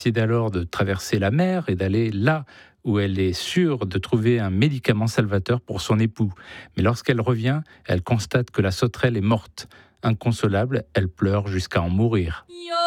décide alors de traverser la mer et d'aller là où elle est sûre de trouver un médicament salvateur pour son époux. Mais lorsqu'elle revient, elle constate que la sauterelle est morte. Inconsolable, elle pleure jusqu'à en mourir.